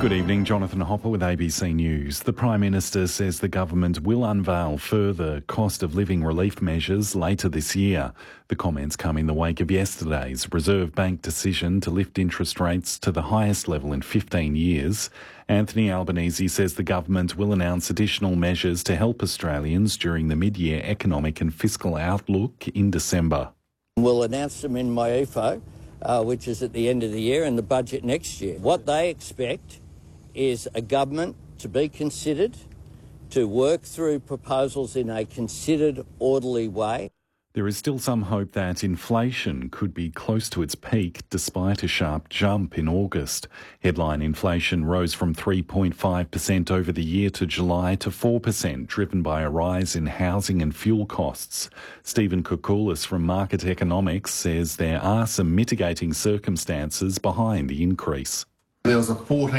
Good evening, Jonathan Hopper with ABC News. The Prime Minister says the government will unveil further cost of living relief measures later this year. The comments come in the wake of yesterday's Reserve Bank decision to lift interest rates to the highest level in 15 years. Anthony Albanese says the government will announce additional measures to help Australians during the mid-year economic and fiscal outlook in December. We'll announce them in my EFO, which is at the end of the year, and the budget next year. What they expect is a government to be considered, to work through proposals in a considered, orderly way. There is still some hope that inflation could be close to its peak despite a sharp jump in August. Headline inflation rose from 3.5% over the year to July to 4%, driven by a rise in housing and fuel costs. Stephen Koukoulas from Market Economics says there are some mitigating circumstances behind the increase. There was a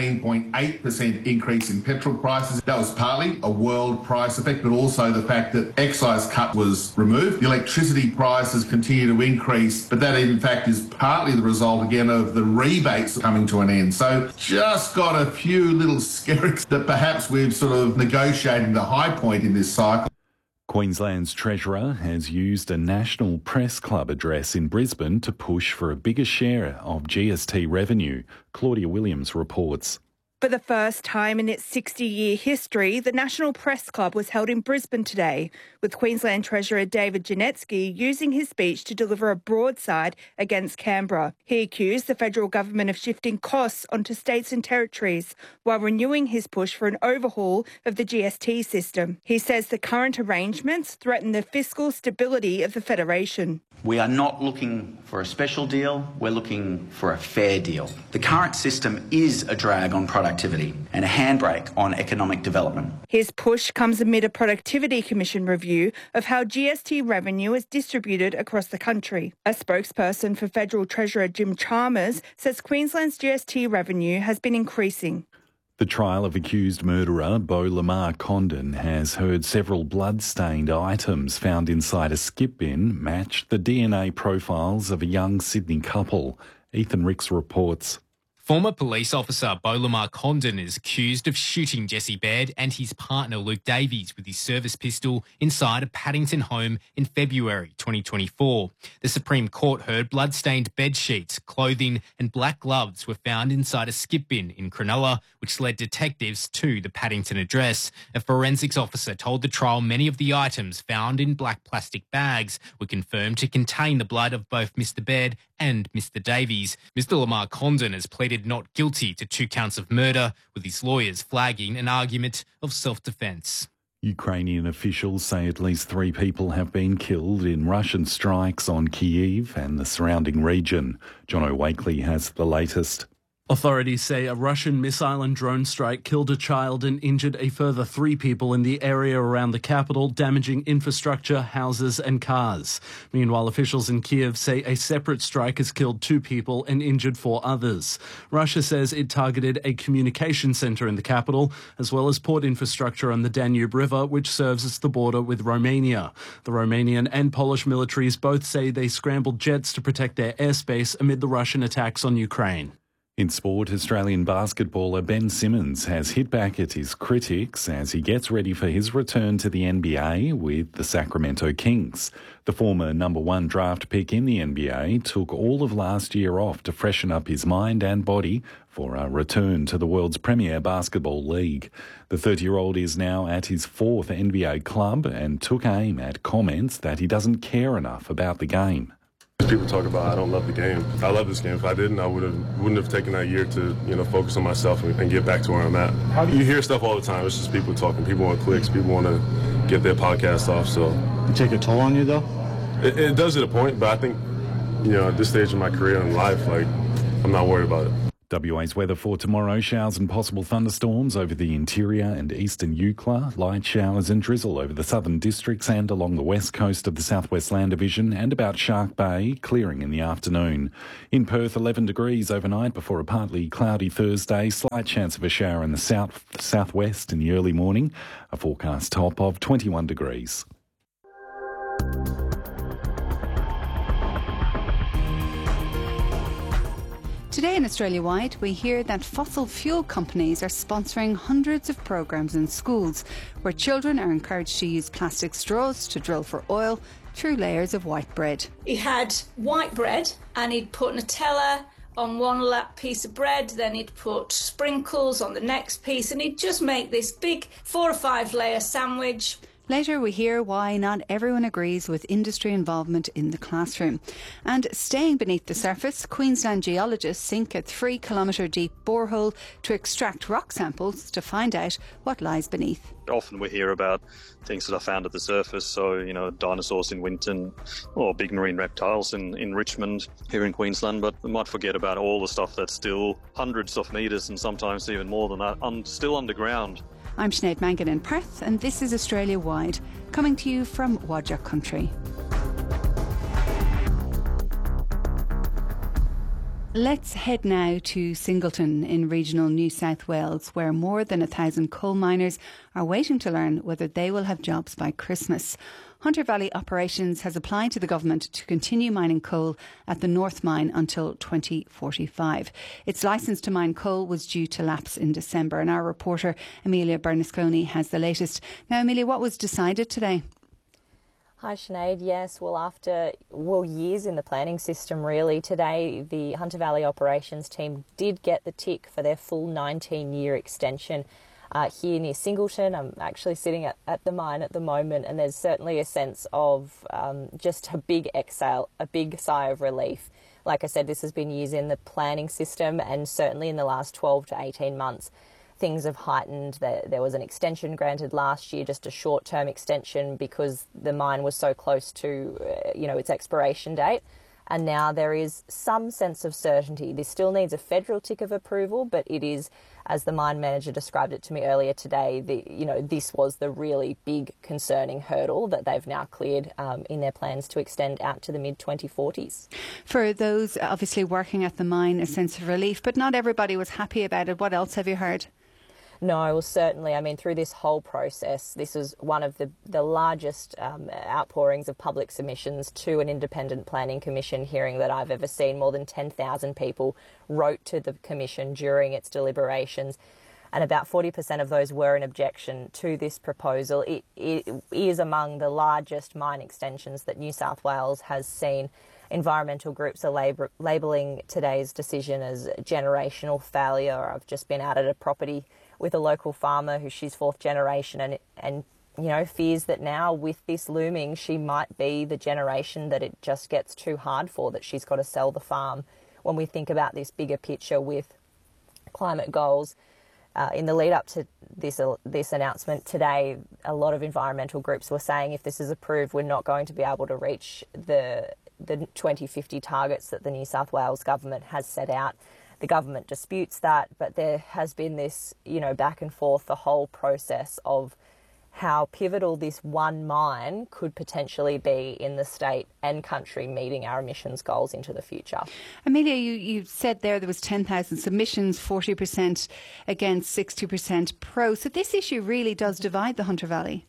14.8% increase in petrol prices. That was partly a world price effect, but also the fact that excise cut was removed. The electricity prices continue to increase, but that in fact is partly the result again of the rebates coming to an end. So just got a few little scares that perhaps we're sort of negotiating the high point in this cycle. Queensland's Treasurer has used a National Press Club address in Brisbane to push for a bigger share of GST revenue. Claudia Williams reports. For the first time in its 60-year history, the National Press Club was held in Brisbane today, with Queensland Treasurer David Janetsky using his speech to deliver a broadside against Canberra. He accused the federal government of shifting costs onto states and territories while renewing his push for an overhaul of the GST system. He says the current arrangements threaten the fiscal stability of the Federation. We are not looking for a special deal, we're looking for a fair deal. The current system is a drag on productivity and a handbrake on economic development. His push comes amid a Productivity Commission review of how GST revenue is distributed across the country. A spokesperson for Federal Treasurer Jim Chalmers says Queensland's GST revenue has been increasing. The trial of accused murderer Beau Lamar Condon has heard several blood-stained items found inside a skip bin match the DNA profiles of a young Sydney couple. Ethan Ricks reports. Former police officer Beau Lamar Condon is accused of shooting Jesse Baird and his partner Luke Davies with his service pistol inside a Paddington home in February 2024. The Supreme Court heard blood-stained bed sheets, clothing and black gloves were found inside a skip bin in Cronulla, which led detectives to the Paddington address. A forensics officer told the trial many of the items found in black plastic bags were confirmed to contain the blood of both Mr Baird and Mr Davies. Mr Lamar Condon has pleaded not guilty to 2 counts of murder, with his lawyers flagging an argument of self-defence. Ukrainian officials say at least 3 people have been killed in Russian strikes on Kyiv and the surrounding region. John Wakely has the latest. Authorities say a Russian missile and drone strike killed a child and injured a further 3 people in the area around the capital, damaging infrastructure, houses and cars. Meanwhile, officials in Kiev say a separate strike has killed 2 people and injured 4 others. Russia says it targeted a communication centre in the capital, as well as port infrastructure on the Danube River, which serves as the border with Romania. The Romanian and Polish militaries both say they scrambled jets to protect their airspace amid the Russian attacks on Ukraine. In sport, Australian basketballer Ben Simmons has hit back at his critics as he gets ready for his return to the NBA with the Sacramento Kings. The former number 1 draft pick in the NBA took all of last year off to freshen up his mind and body for a return to the world's premier basketball league. The 30-year-old is now at his 4th NBA club and took aim at comments that he doesn't care enough about the game. People talk about I don't love the game. I love this game. If I didn't, I wouldn't have taken that year to focus on myself and get back to where I'm at. You hear stuff all the time. It's just people talking. People want clicks. People want to get their podcast off. So it take a toll on you though? It does at a point, but I think at this stage of my career and life, I'm not worried about it. WA's weather for tomorrow: showers and possible thunderstorms over the interior and eastern Eucla, light showers and drizzle over the southern districts and along the west coast of the Southwest Land Division and about Shark Bay, clearing in the afternoon. In Perth, 11 degrees overnight before a partly cloudy Thursday, slight chance of a shower in the southwest in the early morning, a forecast top of 21 degrees. Today in Australia Wide, we hear that fossil fuel companies are sponsoring hundreds of programmes in schools where children are encouraged to use plastic straws to drill for oil through layers of white bread. He had white bread and he'd put Nutella on one piece of bread, then he'd put sprinkles on the next piece, and he'd just make this big 4 or 5 layer sandwich. Later we hear why not everyone agrees with industry involvement in the classroom. And staying beneath the surface, Queensland geologists sink a 3-kilometre deep borehole to extract rock samples to find out what lies beneath. Often we hear about things that are found at the surface, so, dinosaurs in Winton or big marine reptiles in Richmond here in Queensland, but we might forget about all the stuff that's still hundreds of metres and sometimes even more than that, still underground. I'm Sinead Mangan in Perth, and this is Australia Wide, coming to you from Wadjuk Country. Let's head now to Singleton in regional New South Wales, where more than 1,000 coal miners are waiting to learn whether they will have jobs by Christmas. Hunter Valley Operations has applied to the government to continue mining coal at the North Mine until 2045. Its licence to mine coal was due to lapse in December, and our reporter Amelia Bernasconi has the latest. Now, Amelia, what was decided today? Hi Sinead, yes, after years in the planning system really, today the Hunter Valley Operations team did get the tick for their full 19-year extension here near Singleton. I'm actually sitting at the mine at the moment, and there's certainly a sense of just a big exhale, a big sigh of relief. Like I said, this has been years in the planning system, and certainly in the last 12 to 18 months things have heightened. There was an extension granted last year, just a short-term extension because the mine was so close to its expiration date. And now there is some sense of certainty. This still needs a federal tick of approval, but it is, as the mine manager described it to me earlier today, this was the really big concerning hurdle that they've now cleared in their plans to extend out to the mid-2040s. For those obviously working at the mine, a sense of relief, but not everybody was happy about it. What else have you heard? No, well, certainly. I mean, through this whole process, this is one of the largest outpourings of public submissions to an independent planning commission hearing that I've ever seen. More than 10,000 people wrote to the commission during its deliberations, and about 40% of those were in objection to this proposal. It is among the largest mine extensions that New South Wales has seen. Environmental groups are labelling today's decision as generational failure. I've just been out at a property with a local farmer who she's 4th generation and fears that now with this looming, she might be the generation that it just gets too hard for, that she's got to sell the farm. When we think about this bigger picture with climate goals, in the lead up to this announcement today, a lot of environmental groups were saying if this is approved, we're not going to be able to reach the 2050 targets that the New South Wales government has set out. The government disputes that, but there has been this, back and forth, the whole process of how pivotal this one mine could potentially be in the state and country meeting our emissions goals into the future. Amelia, you said there was 10,000 submissions, 40% against, 60% pro. So this issue really does divide the Hunter Valley.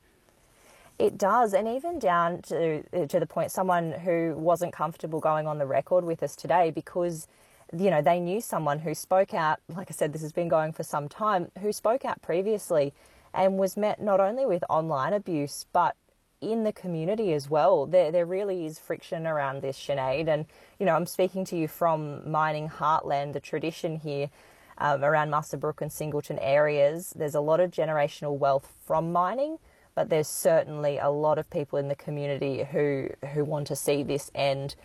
It does, and even down to the point someone who wasn't comfortable going on the record with us today because they knew someone who spoke out. Like I said, this has been going for some time, who spoke out previously and was met not only with online abuse, but in the community as well. There really is friction around this, Sinead. And, I'm speaking to you from mining heartland, the tradition here around Muswellbrook and Singleton areas. There's a lot of generational wealth from mining, but there's certainly a lot of people in the community who want to see this end.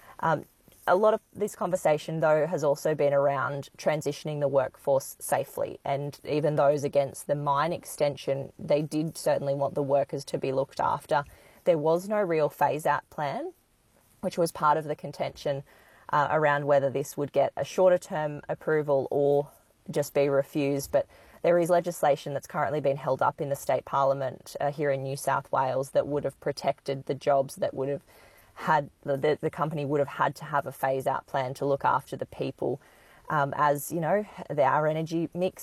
A lot of this conversation, though, has also been around transitioning the workforce safely. And even those against the mine extension, they did certainly want the workers to be looked after. There was no real phase-out plan, which was part of the contention around whether this would get a shorter-term approval or just be refused. But there is legislation that's currently been held up in the state parliament here in New South Wales that would have protected the jobs that would have had the company would have had to have a phase-out plan to look after the people. As our energy mix